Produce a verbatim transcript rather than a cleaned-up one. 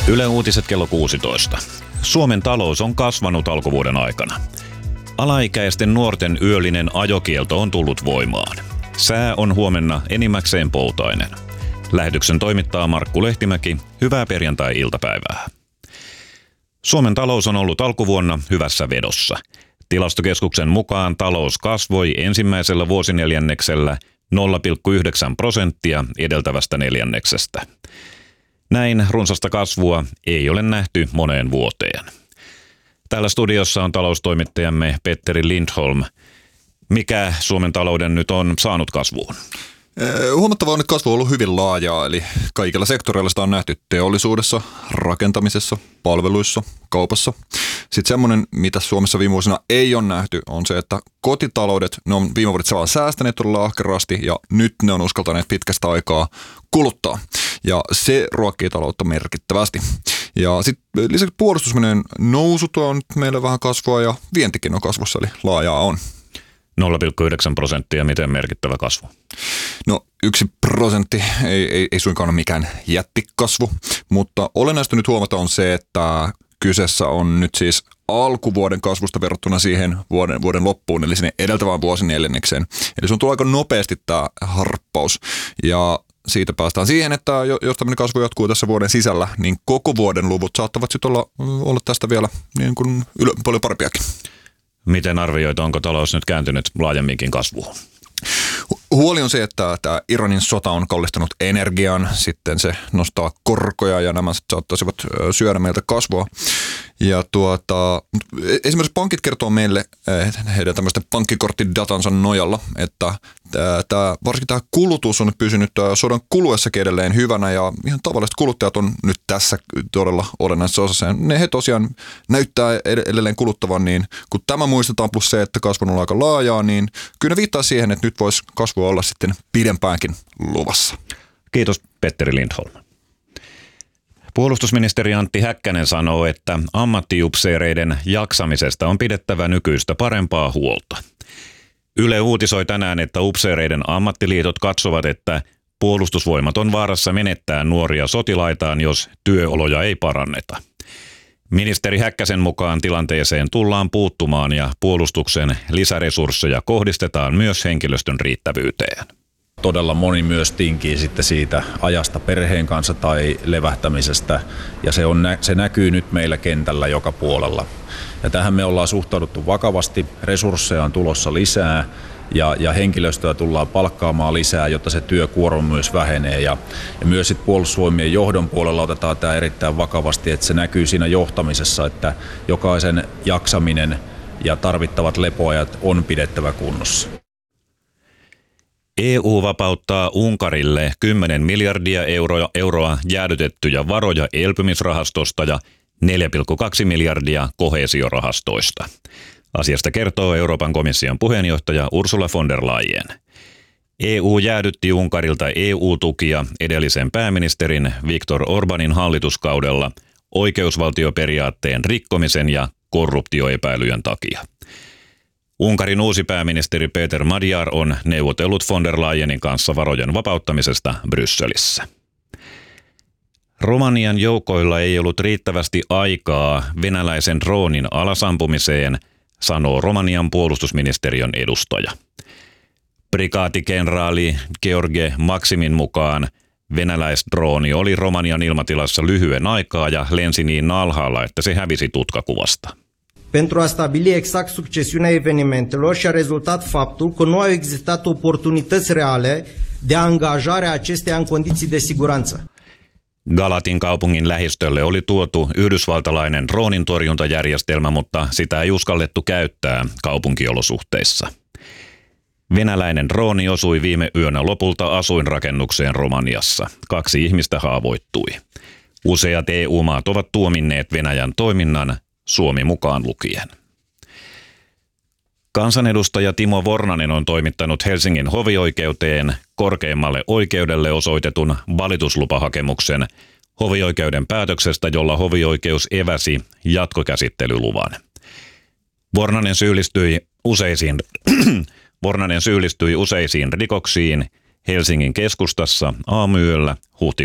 Yle Uutiset kello kuusitoista. Suomen talous on kasvanut alkuvuoden aikana. Alaikäisten nuorten yöllinen ajokielto on tullut voimaan. Sää on huomenna enimmäkseen poutainen. Lähetyksen toimittaa Markku Lehtimäki. Hyvää perjantai-iltapäivää. Suomen talous on ollut alkuvuonna hyvässä vedossa. Tilastokeskuksen mukaan talous kasvoi ensimmäisellä vuosineljänneksellä nolla pilkku yhdeksän prosenttia edeltävästä neljänneksestä. Näin runsasta kasvua ei ole nähty moneen vuoteen. Täällä studiossa on taloustoimittajamme Petteri Lindholm. Mikä Suomen talouden nyt on saanut kasvuun? Huomattavaa on, että kasvu on ollut hyvin laajaa, eli kaikilla sektoreilla sitä on nähty teollisuudessa, rakentamisessa, palveluissa, kaupassa. Sitten semmoinen, mitä Suomessa viime vuosina ei ole nähty, on se, että kotitaloudet, ne on viime vuodet vaan säästäneet todella ahkerasti ja nyt ne on uskaltaneet pitkästä aikaa kuluttaa. Ja se ruokkii taloutta merkittävästi. Ja sitten lisäksi puolustusmenojen nousu tuo nyt meille vähän kasvua ja vientikin on kasvussa, eli laajaa on. nolla pilkku yhdeksän prosenttia, miten merkittävä kasvu? No yksi prosentti ei, ei, ei suinkaan ole mikään jättikasvu, mutta olennaista nyt huomata on se, että kyseessä on nyt siis alkuvuoden kasvusta verrattuna siihen vuoden, vuoden loppuun, eli sinne edeltävään vuosineljännekseen. Eli se on tullut aika nopeasti tämä harppaus ja siitä päästään siihen, että jos tämmöinen kasvu jatkuu tässä vuoden sisällä, niin koko vuoden luvut saattavat sitten olla, olla tästä vielä niin kuin ylö, paljon parempiakin. Miten arvioit, onko talous nyt kääntynyt laajemminkin kasvuun? Huoli on se, että tämä Iranin sota on kallistanut energian, sitten se nostaa korkoja ja nämä saattaisivat syödä meiltä kasvua. Ja tuota, esimerkiksi pankit kertoo meille heidän tämmöisten pankkikorttidatansa nojalla, että tämä, varsinkin tämä kulutus on pysynyt sodan kuluessakin edelleen hyvänä ja ihan tavalliset kuluttajat on nyt tässä todella olennaisessa osassa. Ne he tosiaan näyttää edelleen kuluttavan, niin kun tämä muistetaan plus se, että kasvu on aika laajaa, niin kyllä ne viittaa siihen, että nyt voisi kasvua olla sitten pidempäänkin luvassa. Kiitos Petteri Lindholm. Puolustusministeri Antti Häkkänen sanoo, että ammattiupseereiden jaksamisesta on pidettävä nykyistä parempaa huolta. Yle uutisoi tänään, että upseereiden ammattiliitot katsovat, että puolustusvoimat on vaarassa menettää nuoria sotilaitaan, jos työoloja ei paranneta. Ministeri Häkkäsen mukaan tilanteeseen tullaan puuttumaan ja puolustuksen lisäresursseja kohdistetaan myös henkilöstön riittävyyteen. Todella moni myös tinkii sitten siitä ajasta perheen kanssa tai levähtämisestä ja se, on, se näkyy nyt meillä kentällä joka puolella. Ja tähän me ollaan suhtauduttu vakavasti, resursseja on tulossa lisää ja, ja henkilöstöä tullaan palkkaamaan lisää, jotta se työkuorma myös vähenee. Ja, ja myös sit puolustusvoimien johdon puolella otetaan tämä erittäin vakavasti, että se näkyy siinä johtamisessa, että jokaisen jaksaminen ja tarvittavat lepoajat on pidettävä kunnossa. E U vapauttaa Unkarille kymmenen miljardia euroa, euroa jäädytettyjä varoja elpymisrahastosta ja neljä pilkku kaksi miljardia koheesiorahastoista. Asiasta kertoo Euroopan komission puheenjohtaja Ursula von der Leyen. E U jäädytti Unkarilta E U-tukia edellisen pääministerin Viktor Orbanin hallituskaudella oikeusvaltioperiaatteen rikkomisen ja korruptioepäilyjen takia. Unkarin uusi pääministeri Peter Magyar on neuvotellut von der Leyenin kanssa varojen vapauttamisesta Brysselissä. Romanian joukoilla ei ollut riittävästi aikaa venäläisen droonin alasampumiseen, sanoo Romanian puolustusministeriön edustaja. Prikaatikenraali George Maximin mukaan venäläisdrooni oli Romanian ilmatilassa lyhyen aikaa ja lensi niin alhaalla, että se hävisi tutkakuvasta. Pentru a stabili exact succesiunea evenimentelor și a rezultat faptul că nu au existat oportunități reale de angajare a acesteia în condiții de siguranță. Galatin kaupungin lähistölle oli tuotu yhdysvaltalainen droonintorjuntajärjestelmä, mutta sitä ei uskallettu käyttää kaupunkiolosuhteissa. Venäläinen drooni osui viime yönä lopulta asuinrakennukseen Romaniassa. Kaksi ihmistä haavoittui. Useat E U-maat ovat tuominneet Venäjän toiminnan, Suomi mukaan lukien. Kansanedustaja Timo Vornanen on toimittanut Helsingin hovioikeuteen korkeimmalle oikeudelle osoitetun valituslupahakemuksen hovioikeuden päätöksestä, jolla hovioikeus eväsi jatkokäsittelyluvan. Vornanen syyllistyi useisiin, Vornanen syyllistyi useisiin rikoksiin Helsingin keskustassa aamuyöllä huhtikuun